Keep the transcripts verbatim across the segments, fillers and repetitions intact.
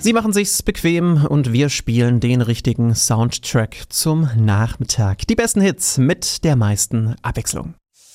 Sie machen sich's bequem und wir spielen den richtigen Soundtrack zum Nachmittag. Die besten Hits mit der meisten Abwechslung.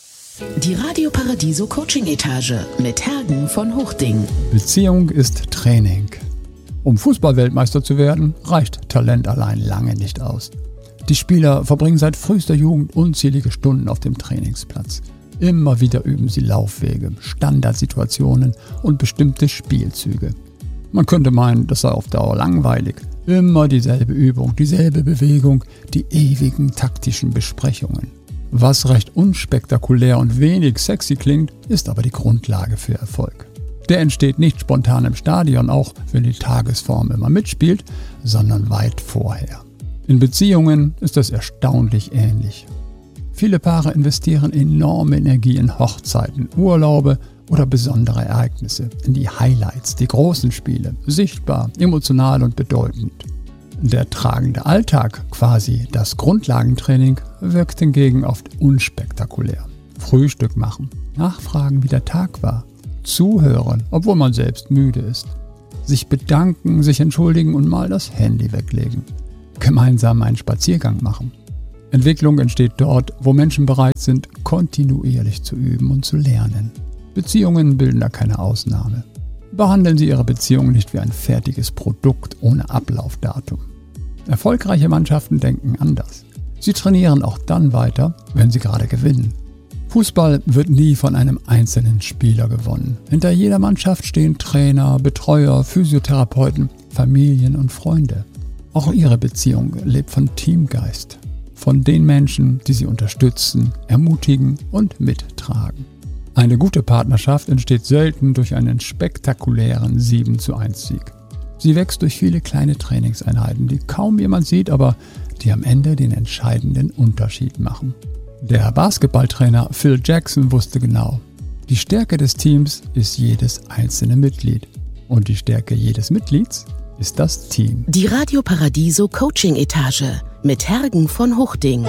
Die Radio Paradiso Coaching Etage mit Hergen von Hochding. Beziehung ist Training. Um Fußballweltmeister zu werden, reicht Talent allein lange nicht aus. Die Spieler verbringen seit frühester Jugend unzählige Stunden auf dem Trainingsplatz. Immer wieder üben sie Laufwege, Standardsituationen und bestimmte Spielzüge. Man könnte meinen, das sei auf Dauer langweilig. Immer dieselbe Übung, dieselbe Bewegung, die ewigen taktischen Besprechungen. Was recht unspektakulär und wenig sexy klingt, ist aber die Grundlage für Erfolg. Der entsteht nicht spontan im Stadion, auch wenn die Tagesform immer mitspielt, sondern weit vorher. In Beziehungen ist das erstaunlich ähnlich. Viele Paare investieren enorme Energie in Hochzeiten, Urlaube oder besondere Ereignisse, in die Highlights, die großen Spiele, sichtbar, emotional und bedeutend. Der tragende Alltag, quasi das Grundlagentraining, wirkt hingegen oft unspektakulär. Frühstück machen, nachfragen, wie der Tag war, zuhören, obwohl man selbst müde ist, sich bedanken, sich entschuldigen und mal das Handy weglegen, gemeinsam einen Spaziergang machen. Entwicklung entsteht dort, wo Menschen bereit sind, kontinuierlich zu üben und zu lernen. Beziehungen bilden da keine Ausnahme. Behandeln Sie Ihre Beziehung nicht wie ein fertiges Produkt ohne Ablaufdatum. Erfolgreiche Mannschaften denken anders. Sie trainieren auch dann weiter, wenn sie gerade gewinnen. Fußball wird nie von einem einzelnen Spieler gewonnen. Hinter jeder Mannschaft stehen Trainer, Betreuer, Physiotherapeuten, Familien und Freunde. Auch Ihre Beziehung lebt von Teamgeist. Von den Menschen, die Sie unterstützen, ermutigen und mittragen. Eine gute Partnerschaft entsteht selten durch einen spektakulären sieben zu eins Sieg. Sie wächst durch viele kleine Trainingseinheiten, die kaum jemand sieht, aber die am Ende den entscheidenden Unterschied machen. Der Basketballtrainer Phil Jackson wusste genau, die Stärke des Teams ist jedes einzelne Mitglied und die Stärke jedes Mitglieds ist das Team. Die Radio Paradiso Coaching Etage mit Hergen von Hochding.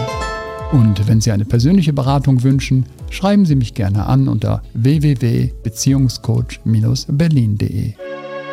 Und wenn Sie eine persönliche Beratung wünschen, schreiben Sie mich gerne an unter w w w punkt beziehungscoach Bindestrich berlin punkt de.